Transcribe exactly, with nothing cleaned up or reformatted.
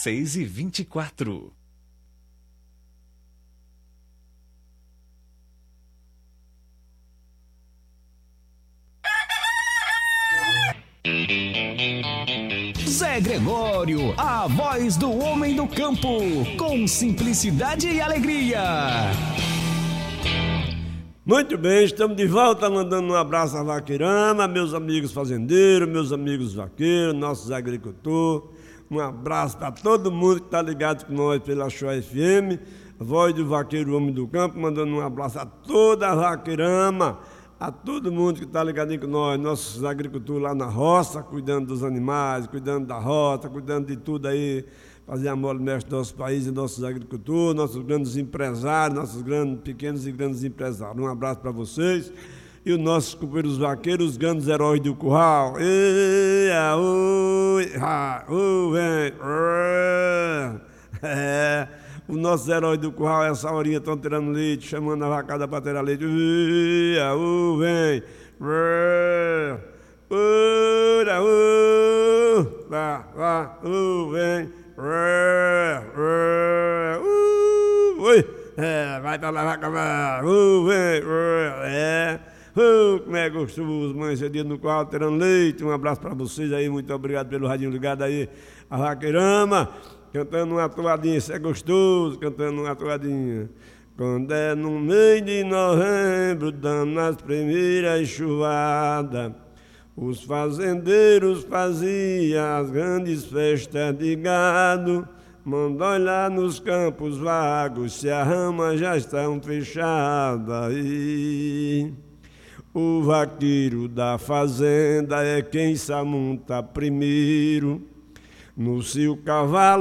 seis e vinte e quatro. Zé Gregório, a voz do homem do campo, com simplicidade e alegria. Muito bem, estamos de volta, mandando um abraço à Vaqueirama, meus amigos fazendeiros, meus amigos vaqueiros, nossos agricultores. Um abraço para todo mundo que está ligado com nós pela Show F M, a voz do vaqueiro, homem do campo, mandando um abraço a toda a Vaqueirama, a todo mundo que está ligadinho com nós, nossos agricultores lá na roça, cuidando dos animais, cuidando da rota, cuidando de tudo aí, fazer a mole mestre do nosso país e nossos agricultores, nossos grandes empresários, nossos grandes, pequenos e grandes empresários. Um abraço para vocês e os nossos companheiros vaqueiros, os grandes heróis do curral. Ei, oi, ha, oi, vem. É, os nossos heróis do curral, essa horinha estão tirando leite, chamando a vacada para tirar leite. Ei, oi, vem. Ora, oi, vá, vá, oi, vem. Ui, é, vai pra lá, vaca, vai, é, uh, como é gostoso, mãe, esse dia no qual tirando leite. Um abraço pra vocês aí, muito obrigado pelo radinho ligado aí, a Vaqueirama, cantando uma toadinha, isso é gostoso, cantando uma toadinha. Quando é no mês de novembro, dando as primeiras chuvadas, os fazendeiros faziam as grandes festas de gado, mandou olhar nos campos vagos se as ramas já estão fechadas. E o vaqueiro da fazenda é quem se amonta primeiro no seu cavalo.